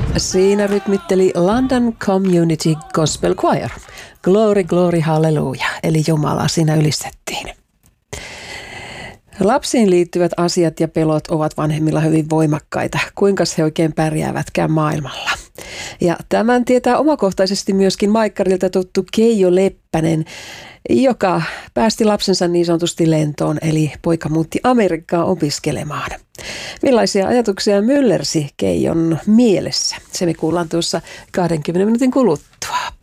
Siinä rytmitteli London Community Gospel Choir. Glory, glory, hallelujah, eli Jumala siinä ylistettiin. Lapsiin liittyvät asiat ja pelot ovat vanhemmilla hyvin voimakkaita. Kuinka he oikein pärjäävätkään maailmalla? Ja tämän tietää omakohtaisesti myöskin Maikkarilta tuttu Keijo Leppänen, joka päästi lapsensa niin sanotusti lentoon, eli poika muutti Amerikkaan opiskelemaan. Millaisia ajatuksia myllersi Keijon mielessä? Se me kuullaan tuossa 20 minuutin kuluttua.